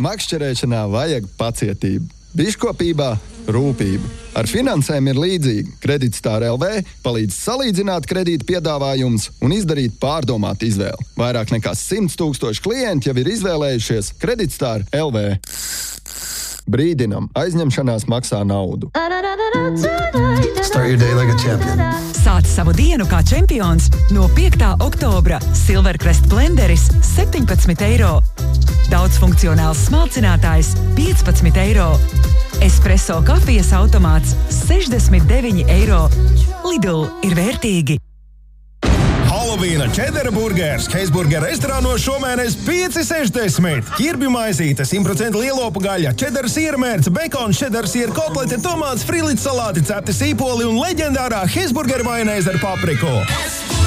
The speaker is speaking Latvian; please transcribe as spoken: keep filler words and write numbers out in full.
Makšķerēšanā vajag pacietību. Biškopībā rūpību. Ar finansēm ir līdzīgi. Kreditstar L V palīdz salīdzināt kredīta piedāvājumus un izdarīt pārdomātu izvēli. Vairāk nekā simts tūkstoši klienti jau ir izvēlējušies Kreditstar L V. Brīdinam, aizņemšanās maksā naudu. Start your day like a champion. Sāc savu dienu kā čempions no piektā oktobra. Silvercrest blenderis septiņpadsmit eiro. Daudzfunkcionāls smalcinātājs piecpadsmit eiro. Espresso kafijas automāts sešdesmit deviņi eiro. Lidl ir vērtīgi. Halovīna čedara burgers Heisburger restorānos šomēnes pieci sešdesmit. Ķirbju maizīte, simt procentu lielopu gaļa, čedara siermērce, bekons, čedara siera kotlete, tomāts, frīlīts salāti, cepti sīpoli un leģendārā Heisburger majonēze ar papriku.